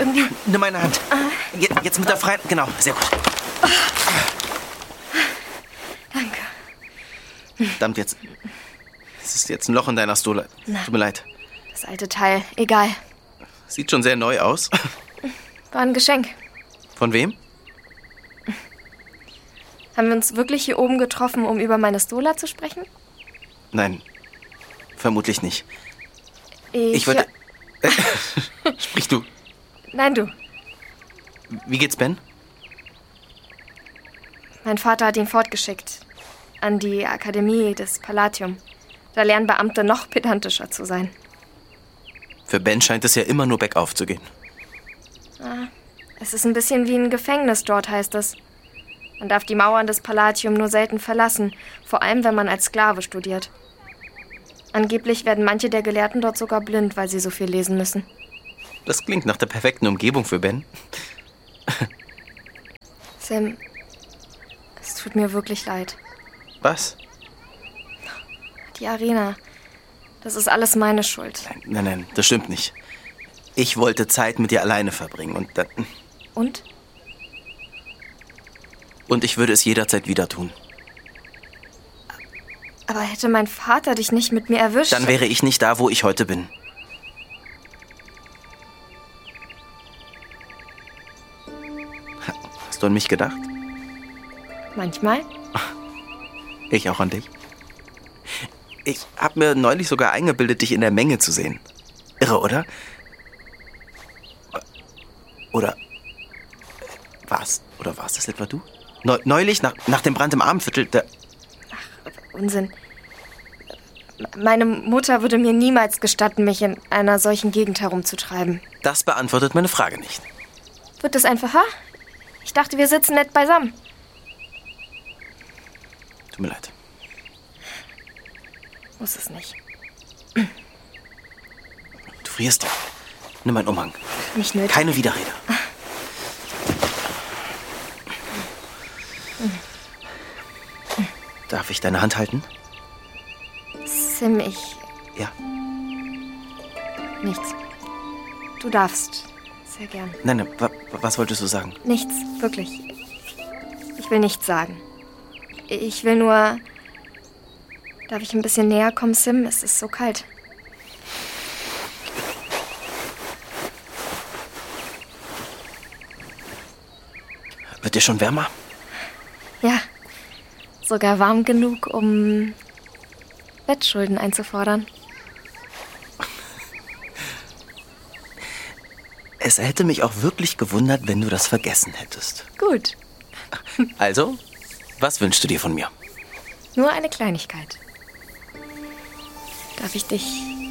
irgendwie... Nimm meine Hand. Jetzt mit der freien... Genau, sehr gut. Danke. Verdammt, jetzt... Es ist jetzt ein Loch in deiner Stola. Tut mir leid. Das alte Teil, egal. Sieht schon sehr neu aus. War ein Geschenk. Von wem? Haben wir uns wirklich hier oben getroffen, um über meine Stola zu sprechen? Nein, vermutlich nicht. Ich wollte... Sprich du. Nein, du. Wie geht's Ben? Mein Vater hat ihn fortgeschickt. An die Akademie des Palatium. Da lernen Beamte noch pedantischer zu sein. Für Ben scheint es ja immer nur bergauf zu gehen. Es ist ein bisschen wie ein Gefängnis dort, heißt es. Man darf die Mauern des Palatium nur selten verlassen, vor allem wenn man als Sklave studiert. Angeblich werden manche der Gelehrten dort sogar blind, weil sie so viel lesen müssen. Das klingt nach der perfekten Umgebung für Ben. Sam, es tut mir wirklich leid. Was? Die Arena, das ist alles meine Schuld. Nein, das stimmt nicht. Ich wollte Zeit mit dir alleine verbringen und dann... Und? Und ich würde es jederzeit wieder tun. Aber hätte mein Vater dich nicht mit mir erwischt? Dann wäre ich nicht da, wo ich heute bin. Hast du an mich gedacht? Manchmal. Ich auch an dich. Ich habe mir neulich sogar eingebildet, dich in der Menge zu sehen. Irre, oder? Oder war es das etwa du? Neulich, nach dem Brand im Abendviertel, Unsinn. Meine Mutter würde mir niemals gestatten, mich in einer solchen Gegend herumzutreiben. Das beantwortet meine Frage nicht. Wird es einfacher? Ich dachte, wir sitzen nett beisammen. Tut mir leid. Muss es nicht. Du frierst ja. Nimm meinen Umhang. Nicht nötig. Keine Widerrede. Darf ich deine Hand halten? Sim, Ja. Nichts. Du darfst. Sehr gern. Nein, was wolltest du sagen? Nichts, wirklich. Ich will nichts sagen. Ich will nur... Darf ich ein bisschen näher kommen, Sim? Es ist so kalt. Wird dir schon wärmer? Ja. Sogar warm genug, um Bettschulden einzufordern. Es hätte mich auch wirklich gewundert, wenn du das vergessen hättest. Gut. Also, was wünschst du dir von mir? Nur eine Kleinigkeit. Darf ich dich